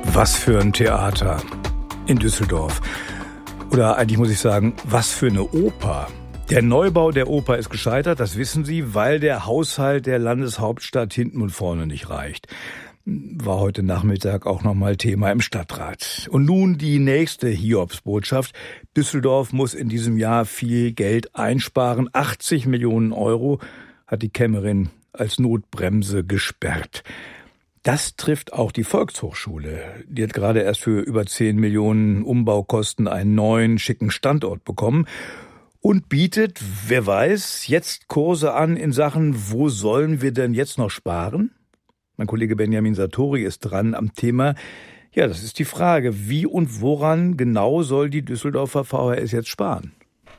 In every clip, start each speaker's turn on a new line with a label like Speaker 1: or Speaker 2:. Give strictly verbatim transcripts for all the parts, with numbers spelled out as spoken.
Speaker 1: Was für ein Theater in Düsseldorf. Oder eigentlich muss ich sagen, was für eine Oper. Der Neubau der Oper ist gescheitert, das wissen Sie, weil der Haushalt der Landeshauptstadt hinten und vorne nicht reicht. War heute Nachmittag auch nochmal Thema im Stadtrat. Und nun die nächste Hiobsbotschaft. Düsseldorf muss in diesem Jahr viel Geld einsparen. achtzig Millionen Euro hat die Kämmerin als Notbremse gesperrt. Das trifft auch die Volkshochschule. Die hat gerade erst für über zehn Millionen Umbaukosten einen neuen, schicken Standort bekommen und bietet, wer weiß, jetzt Kurse an in Sachen, wo sollen wir denn jetzt noch sparen? Mein Kollege Benjamin Sartori ist dran am Thema. Ja, das ist die Frage, wie und woran genau soll die Düsseldorfer V H S jetzt sparen?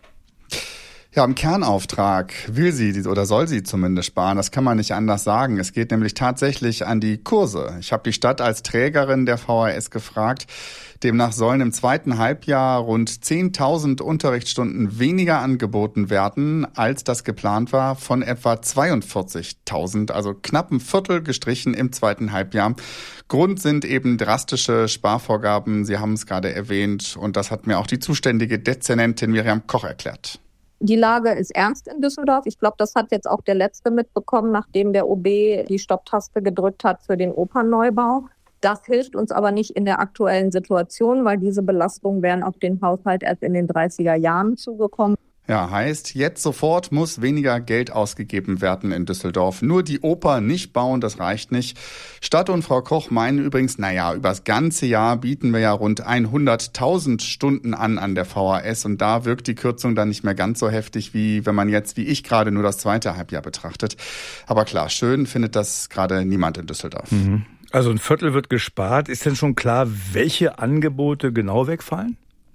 Speaker 2: Ja, im Kernauftrag will sie oder soll sie zumindest sparen. Das kann man nicht anders sagen. Es geht nämlich tatsächlich an die Kurse. Ich habe die Stadt als Trägerin der V H S gefragt. Demnach sollen im zweiten Halbjahr rund zehntausend Unterrichtsstunden weniger angeboten werden, als das geplant war, von etwa zweiundvierzigtausend, also knapp ein Viertel gestrichen im zweiten Halbjahr. Grund sind eben drastische Sparvorgaben. Sie haben es gerade erwähnt und das hat mir auch die zuständige Dezernentin Miriam Koch erklärt.
Speaker 3: Die Lage ist ernst in Düsseldorf. Ich glaube, das hat jetzt auch der Letzte mitbekommen, nachdem der O B die Stopptaste gedrückt hat für den Opernneubau. Das hilft uns aber nicht in der aktuellen Situation, weil diese Belastungen wären auf den Haushalt erst in den dreißiger Jahren zugekommen.
Speaker 2: Ja, heißt, jetzt sofort muss weniger Geld ausgegeben werden in Düsseldorf. Nur die Oper nicht bauen, das reicht nicht. Stadt und Frau Koch meinen übrigens, naja, übers ganze Jahr bieten wir ja rund hunderttausend Stunden an an der V H S. Und da wirkt die Kürzung dann nicht mehr ganz so heftig, wie wenn man jetzt, wie ich gerade, nur das zweite Halbjahr betrachtet. Aber klar, schön findet das gerade niemand in Düsseldorf.
Speaker 1: Mhm. Also ein Viertel wird gespart. Ist denn schon klar, welche Angebote genau wegfallen?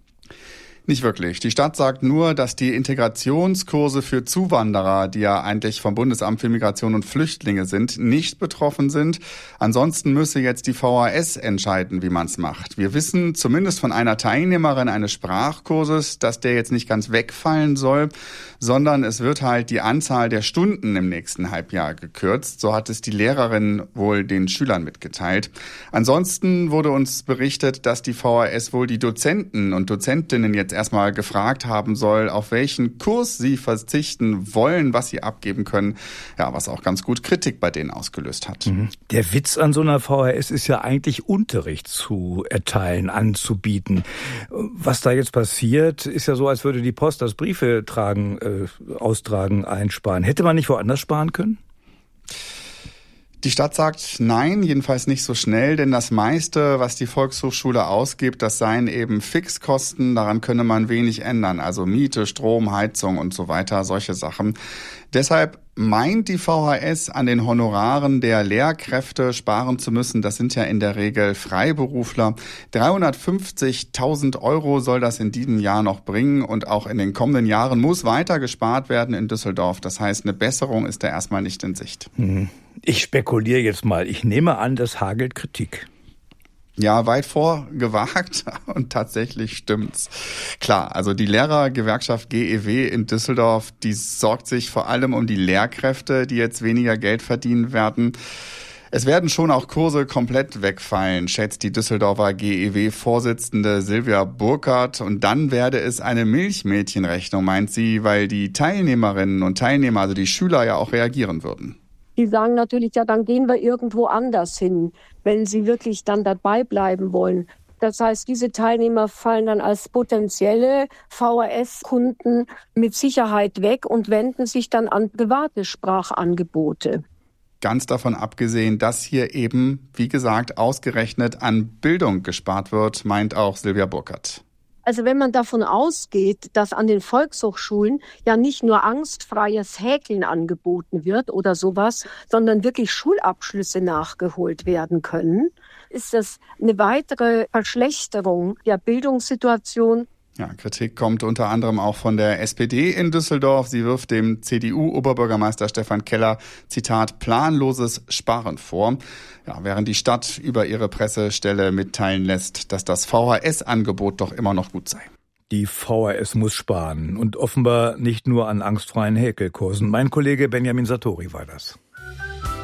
Speaker 2: Nicht wirklich. Die Stadt sagt nur, dass die Integrationskurse für Zuwanderer, die ja eigentlich vom Bundesamt für Migration und Flüchtlinge sind, nicht betroffen sind. Ansonsten müsse jetzt die V H S entscheiden, wie man es macht. Wir wissen zumindest von einer Teilnehmerin eines Sprachkurses, dass der jetzt nicht ganz wegfallen soll, sondern es wird halt die Anzahl der Stunden im nächsten Halbjahr gekürzt. So hat es die Lehrerin wohl den Schülern mitgeteilt. Ansonsten wurde uns berichtet, dass die V H S wohl die Dozenten und Dozentinnen jetzt erstmal gefragt haben soll, auf welchen Kurs sie verzichten wollen, was sie abgeben können. Ja, was auch ganz gut Kritik bei denen ausgelöst hat.
Speaker 1: Mhm. Der Witz an so einer V H S ist ja eigentlich Unterricht zu erteilen, anzubieten. Was da jetzt passiert, ist ja so, als würde die Post das Briefe tragen, äh, austragen, einsparen. Hätte man nicht woanders sparen können?
Speaker 2: Die Stadt sagt nein, jedenfalls nicht so schnell, denn das meiste, was die Volkshochschule ausgibt, das seien eben Fixkosten, daran könne man wenig ändern, also Miete, Strom, Heizung und so weiter, solche Sachen. Deshalb meint die V H S, an den Honoraren der Lehrkräfte sparen zu müssen. Das sind ja in der Regel Freiberufler. dreihundertfünfzigtausend Euro soll das in diesem Jahr noch bringen und auch in den kommenden Jahren muss weiter gespart werden in Düsseldorf. Das heißt, eine Besserung ist da erstmal nicht in Sicht.
Speaker 1: Ich spekuliere jetzt mal. Ich nehme an, das hagelt Kritik.
Speaker 2: Ja, weit vorgewagt und tatsächlich stimmt's. Klar, also die Lehrergewerkschaft G E W in Düsseldorf, die sorgt sich vor allem um die Lehrkräfte, die jetzt weniger Geld verdienen werden. Es werden schon auch Kurse komplett wegfallen, schätzt die Düsseldorfer G E W-Vorsitzende Silvia Burkhardt. Und dann werde es eine Milchmädchenrechnung, meint sie, weil die Teilnehmerinnen und Teilnehmer, also die Schüler, ja auch reagieren würden.
Speaker 4: Die sagen natürlich, ja, dann gehen wir irgendwo anders hin, wenn sie wirklich dann dabei bleiben wollen. Das heißt, diese Teilnehmer fallen dann als potenzielle V H S-Kunden mit Sicherheit weg und wenden sich dann an private Sprachangebote.
Speaker 2: Ganz davon abgesehen, dass hier eben, wie gesagt, ausgerechnet an Bildung gespart wird, meint auch Silvia Burkhardt.
Speaker 4: Also wenn man davon ausgeht, dass an den Volkshochschulen ja nicht nur angstfreies Häkeln angeboten wird oder sowas, sondern wirklich Schulabschlüsse nachgeholt werden können, ist das eine weitere Verschlechterung der Bildungssituation.
Speaker 2: Ja, Kritik kommt unter anderem auch von der S P D in Düsseldorf. Sie wirft dem C D U-Oberbürgermeister Stefan Keller, Zitat, planloses Sparen vor. Ja, während die Stadt über ihre Pressestelle mitteilen lässt, dass das V H S-Angebot doch immer noch gut sei.
Speaker 1: Die V H S muss sparen und offenbar nicht nur an angstfreien Häkelkursen. Mein Kollege Benjamin Sartori war das.